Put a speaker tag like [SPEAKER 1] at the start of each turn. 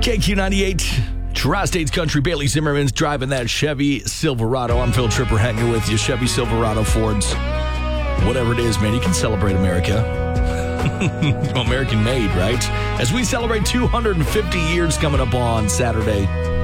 [SPEAKER 1] KQ98, Tri-States Country. Bailey Zimmerman's driving that Chevy Silverado. I'm Phil Tripper hanging with you. Chevy Silverado, Fords, whatever it is, man, you can celebrate America. American made, right? As we celebrate 250 years coming up on Saturday.